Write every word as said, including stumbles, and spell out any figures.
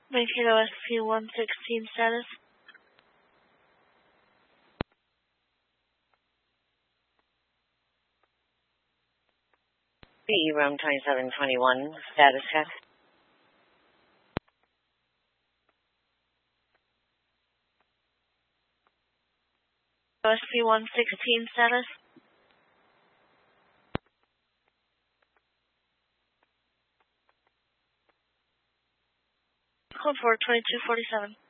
Maintain O S P one sixteen status. B E room twenty-seven twenty-one, status check. O S P one sixteen status. Code for twenty-two forty-seven.